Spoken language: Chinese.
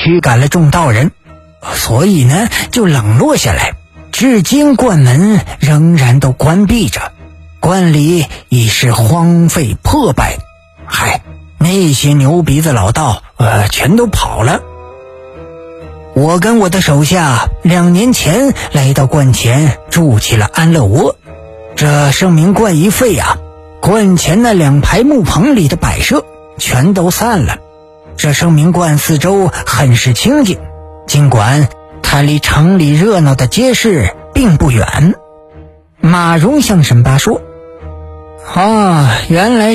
驱赶了众道人，所以呢就冷落下来，至今观门仍然都关闭着，观里已是荒废破败。那些牛鼻子老道全都跑了。我跟我的手下2年前来到观前筑起了安乐窝，这圣明观一废啊，观前那2排木棚里的摆设全都散了。这圣明观四周很是清静，尽管它离城里热闹的街市并不远。马荣向沈八说：原来